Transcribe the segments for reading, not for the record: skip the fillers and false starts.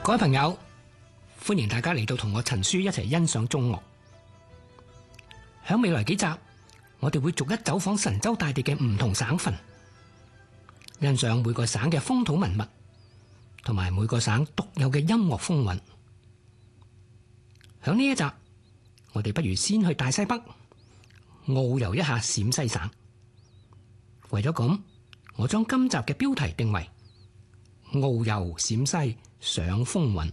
各位朋友，歡迎大家嚟到同我陳書一齊欣賞中樂。喺未來幾集，我哋會逐一走訪神州大地嘅唔同省份，欣賞每個省嘅風土文物，同埋每個省獨有嘅音樂風韻。喺呢一集，我哋不如先去大西北遨遊一下陝西省。為咗咁，我將今集嘅標題定為遨遊陝西賞風韻。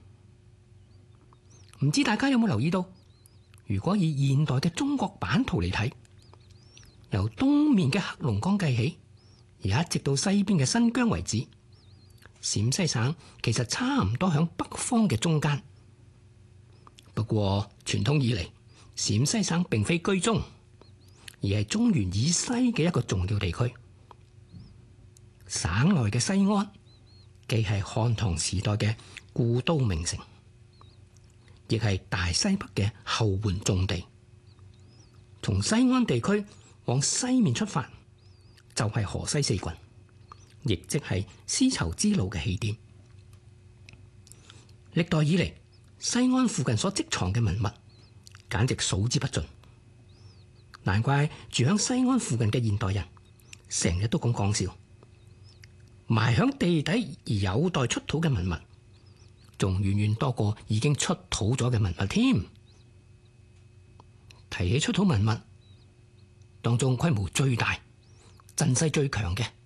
唔知大家有冇留意到，如果以現代嘅中國版圖嚟睇，由東面嘅黑龍江計起，而一直到西邊嘅新疆為止，陝西省其實差唔多響北方嘅中間。不過傳統以嚟，陝西省並非居中，而係中原以西嘅一個重要地區。省內嘅西安既係漢唐時代嘅故都名城，亦係大西北嘅後援重地。從西安地區往西面出發，就係河西四郡，亦即係絲綢之路嘅起點。歷代以嚟，西安附近所積藏嘅文物簡直數之不盡，難怪住響西安附近嘅現代人成日都咁講笑，埋響地底而有待出土嘅文物，仲遠遠多過已經出土咗嘅文物添。提起出土文物，當中規模最大、陣勢最強嘅，